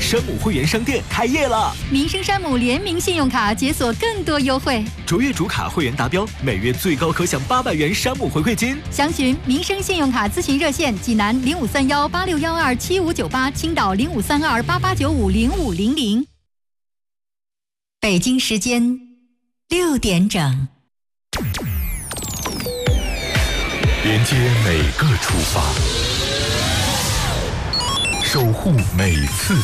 山姆会员商店开业了， 民生山姆联名信用卡解锁更多优惠， 卓越主卡会员达标，每月最高可享800元山姆回馈金。 详询民生信用卡咨询热线：济南053186127598，青岛053288950500。北京时间6点整。 连接每个出发，守护每次